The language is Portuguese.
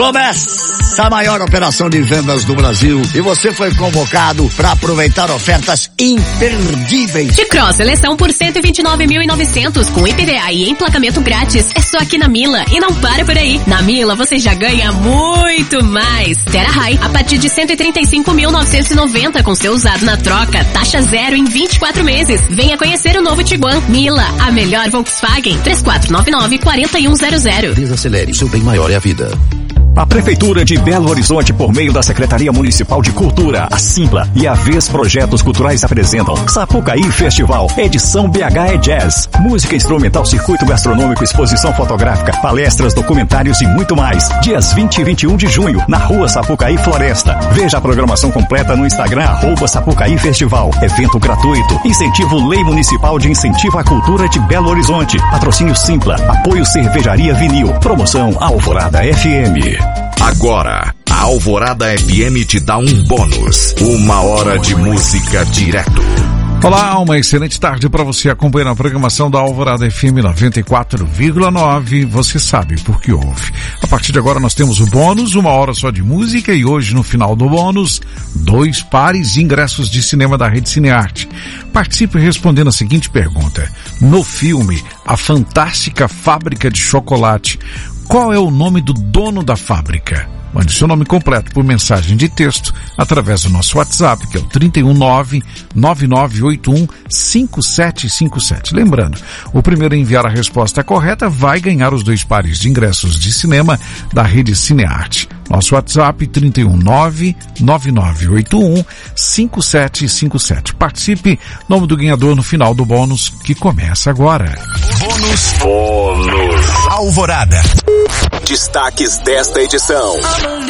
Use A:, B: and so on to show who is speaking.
A: Começa a maior operação de vendas do Brasil e você foi convocado para aproveitar ofertas imperdíveis.
B: T-Cross seleção por 129.900 com IPVA e emplacamento grátis. É só aqui na Mila e não para por aí. Na Mila você já ganha muito mais. Terra-Rai a partir de 135.990 com seu usado na troca. Taxa zero em 24 meses. Venha conhecer o novo Tiguan. Mila, a melhor Volkswagen. 3499-4100.
C: Desacelere, seu bem maior é a vida.
D: A Prefeitura de Belo Horizonte, por meio da Secretaria Municipal de Cultura, a Simpla e a Vez Projetos Culturais apresentam Sapucaí Festival, edição BH é Jazz, música instrumental, circuito gastronômico, exposição fotográfica, palestras, documentários e muito mais. Dias 20 e 21 de junho, na Rua Sapucaí Floresta. Veja a programação completa no Instagram, @Sapucaí Festival. Evento gratuito. Incentivo Lei Municipal de Incentivo à Cultura de Belo Horizonte. Patrocínio Simpla. Apoio Cervejaria Vinil. Promoção Alvorada FM.
E: Agora, a Alvorada FM te dá um bônus. 1 hora de música direto.
F: Olá, uma excelente tarde para você acompanhar a programação da Alvorada FM 94,9. Você sabe por que ouve. A partir de agora nós temos o bônus, 1 hora só de música e hoje no final do bônus, 2 pares de ingressos de cinema da Rede Cinearte. Participe respondendo a seguinte pergunta. No filme A Fantástica Fábrica de Chocolate, qual é o nome do dono da fábrica? Mande seu nome completo por mensagem de texto através do nosso WhatsApp, que é o 319-9981-5757. Lembrando, o primeiro a enviar a resposta correta vai ganhar os 2 pares de ingressos de cinema da Rede Cinearte. Nosso WhatsApp 319-9981-5757. Participe, nome do ganhador no final do bônus, que começa agora.
E: Bônus Alvorada. Destaques desta edição.